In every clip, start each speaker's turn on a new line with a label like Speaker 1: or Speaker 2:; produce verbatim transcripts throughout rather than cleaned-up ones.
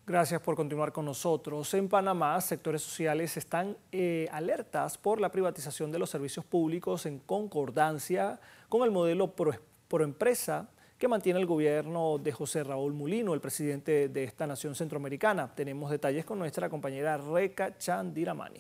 Speaker 1: Gracias por continuar con nosotros. En Panamá, sectores sociales están eh, alertas por la privatización de los servicios públicos en concordancia con el modelo pro, pro empresa que mantiene el gobierno de José Raúl Mulino, el presidente de esta nación centroamericana. Tenemos detalles con nuestra compañera Reca Chandiramani.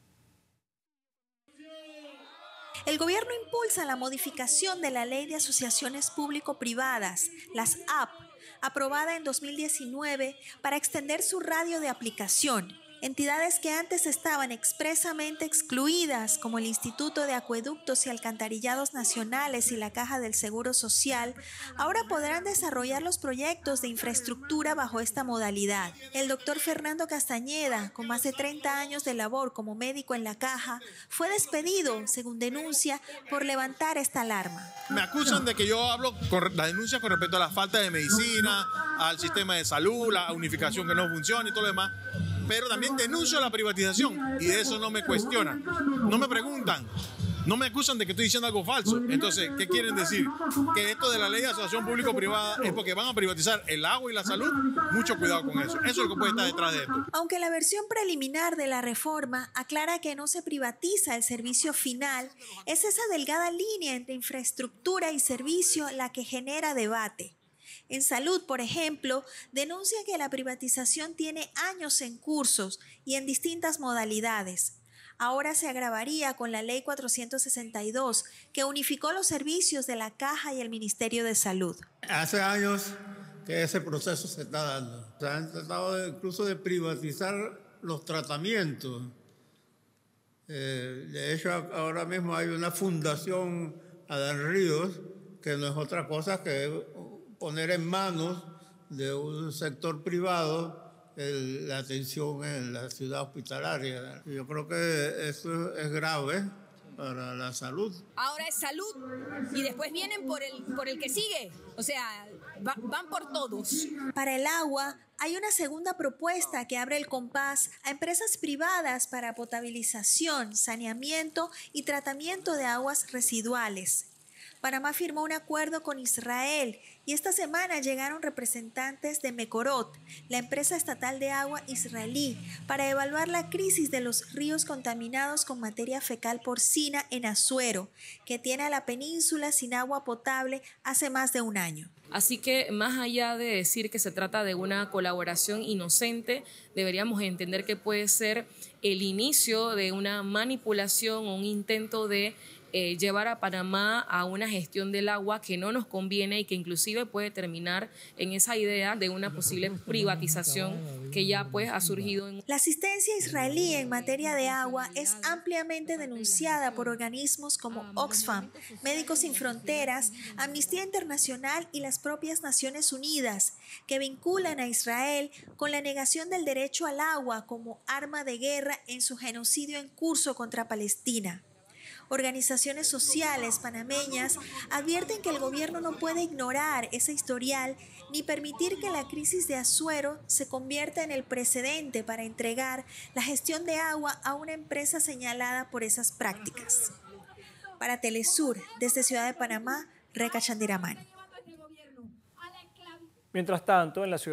Speaker 2: El gobierno impulsa la modificación de la Ley de Asociaciones Público-Privadas, las A P, aprobada en dos mil diecinueve para extender su radio de aplicación. Entidades que antes estaban expresamente excluidas, como el Instituto de Acueductos y Alcantarillados Nacionales y la Caja del Seguro Social, ahora podrán desarrollar los proyectos de infraestructura bajo esta modalidad. El doctor Fernando Castañeda, con más de treinta años de labor como médico en la Caja, fue despedido, según denuncia, por levantar esta alarma.
Speaker 3: Me acusan de que yo hablo con la denuncia con respecto a la falta de medicina, al sistema de salud, la unificación que no funciona y todo lo demás. Pero también denuncio la privatización y de eso no me cuestionan, no me preguntan, no me acusan de que estoy diciendo algo falso. Entonces, ¿qué quieren decir? Que esto de la ley de asociación público-privada es porque van a privatizar el agua y la salud. Mucho cuidado con eso, eso es lo que puede estar detrás de esto.
Speaker 2: Aunque la versión preliminar de la reforma aclara que no se privatiza el servicio final, es esa delgada línea entre infraestructura y servicio la que genera debate. En salud, por ejemplo, denuncia que la privatización tiene años en cursos y en distintas modalidades. Ahora se agravaría con la Ley cuatrocientos sesenta y dos, que unificó los servicios de la Caja y el Ministerio de Salud.
Speaker 4: Hace años que ese proceso se está dando. Se han tratado de, incluso de privatizar los tratamientos. Eh, de hecho, ahora mismo hay una fundación Adán Ríos, que no es otra cosa que poner en manos de un sector privado el, la atención en la ciudad hospitalaria. Yo creo que eso es grave para la salud.
Speaker 5: Ahora es salud y después vienen por el, por el que sigue. O sea, va, van por todos.
Speaker 2: Para el agua, hay una segunda propuesta que abre el compás a empresas privadas para potabilización, saneamiento y tratamiento de aguas residuales. Panamá firmó un acuerdo con Israel y esta semana llegaron representantes de Mekorot, la empresa estatal de agua israelí, para evaluar la crisis de los ríos contaminados con materia fecal porcina en Azuero, que tiene a la península sin agua potable hace más de un año.
Speaker 6: Así que más allá de decir que se trata de una colaboración inocente, deberíamos entender que puede ser el inicio de una manipulación o un intento de Eh, llevar a Panamá a una gestión del agua que no nos conviene y que inclusive puede terminar en esa idea de una posible privatización que ya pues ha surgido. En...
Speaker 2: La asistencia israelí en materia de agua es ampliamente denunciada por organismos como Oxfam, Médicos Sin Fronteras, Amnistía Internacional y las propias Naciones Unidas, que vinculan a Israel con la negación del derecho al agua como arma de guerra en su genocidio en curso contra Palestina. Organizaciones sociales panameñas advierten que el gobierno no puede ignorar ese historial ni permitir que la crisis de Azuero se convierta en el precedente para entregar la gestión de agua a una empresa señalada por esas prácticas. Para Telesur, desde Ciudad de Panamá, Reca Chandiramani.
Speaker 1: Mientras tanto, en la ciudad